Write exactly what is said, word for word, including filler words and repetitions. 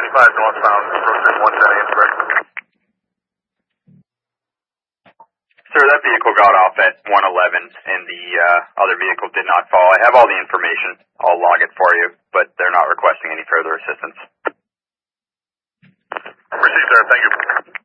five northbound, approaching one ten Amesbury. Sir, that vehicle got off at one eleven, and the uh, other vehicle did not fall. I have all the information. I'll log it for you, but they're not requesting any further assistance. Received, sir. Thank you.